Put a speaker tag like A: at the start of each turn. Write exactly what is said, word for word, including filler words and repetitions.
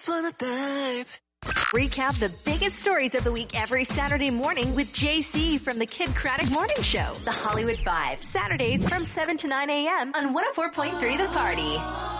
A: just wanna dive.
B: Recap the biggest stories of the week every Saturday morning with J C from the Kid Craddock Morning Show. The Hollywood Five, Saturdays from seven to nine a.m. on one oh four point three The Party.